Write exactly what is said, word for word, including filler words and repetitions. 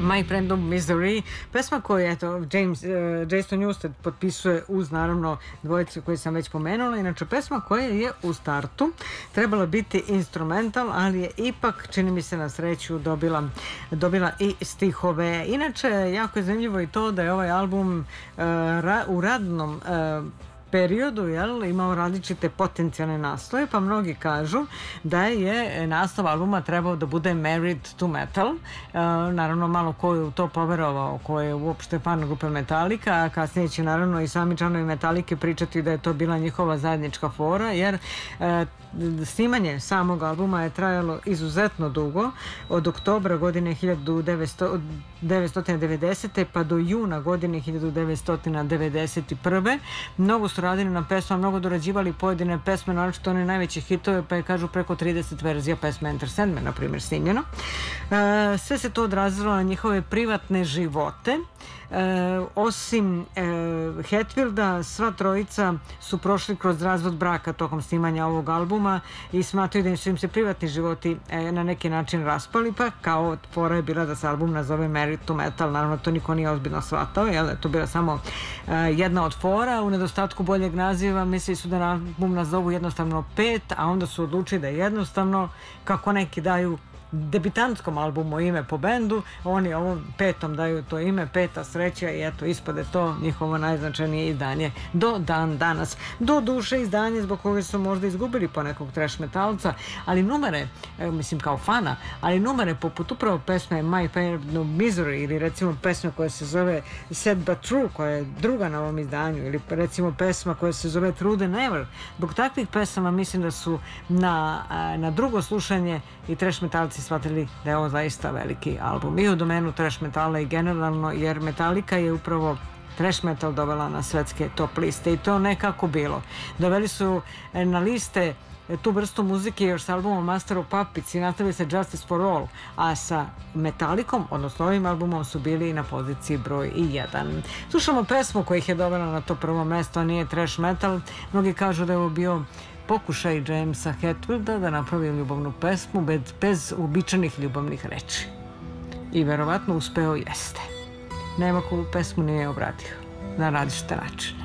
My Friend of Misery, pesma koju eto, James, uh, Jason Newsted potpisuje uz naravno dvojicu koju sam već pomenula. Inače, pesma koja je u startu trebala biti instrumental, ali je ipak, čini mi se na sreću, dobila, dobila i stihove. Inače, jako je zanimljivo i to da je ovaj album uh, ra, u radnom uh, periodu jel, imao različite potencijalne naslove, pa mnogi kažu da je naslov albuma trebao da bude Married to Metal. E, naravno, malo ko je u to poverovao, ko je uopšte fan grupe Metallica, a kasnije će naravno i sami članovi Metallike pričati da je to bila njihova zajednička fora, jer e, snimanje samog albuma je trajalo izuzetno dugo, od oktobra godine hiljadu devetsto devedesete pa do juna godine hiljadu devetsto devedeset prve. Mnogo su radili na pesma, mnogo dorađivali pojedine pesme, naročito one najveće hitove, pa je kažu preko trideset verzija pesme Enter Sandman, na primjer, snimljeno. E, sve se to odrazilo na njihove privatne živote. E, osim e, Hetfielda, sva trojica su prošli kroz razvod braka tokom snimanja ovog albuma i smatraju da su im se privatni životi e, na neki način raspali, pa kao fora je bila da se album nazove Married to Metal. Naravno, to niko nije ozbiljno shvatao, jel da je to bila samo e, jedna od fora. U nedostatku boljeg naziva mislili su da album nazovu jednostavno Pet, a onda su odlučili da jednostavno, kako neki daju debitantskom albumu ime po bendu, oni ovom Petom daju to ime, Peta sreća, i eto, ispade to njihovo najznačajnije izdanje do dan danas. Do duše izdanje zbog koga su možda izgubili po nekog trash metalca, ali numere, mislim kao fana, ali numere poput upravo pesme My Friend of Misery ili recimo pesme koja se zove Sad But True, koja je druga na ovom izdanju, ili recimo pesma koja se zove Through the Never. Zbog takvih pesama mislim da su na, na drugo slušanje i trash metalci shvatili da je ovo zaista veliki album i u domenu trash metala i generalno, jer Metallica je upravo trash metal dovela na svetske top liste i to nekako bilo. Doveli su na liste tu vrstu muzike još sa albumom Master of Puppets i nastavili se Justice for All, a sa Metallicom, odnosno ovim albumom, su bili na poziciji broj jedan. Slušamo pesmu koja ih je dovela na to prvo mesto, a nije trash metal. Mnogi kažu da je ovo bio pokušaj Jamesa Hetfielda da napravi ljubavnu pesmu bez, bez uobičajenih ljubavnih reči. I verovatno uspeo jeste. Nema koju pesmu nije obradio na različite načine.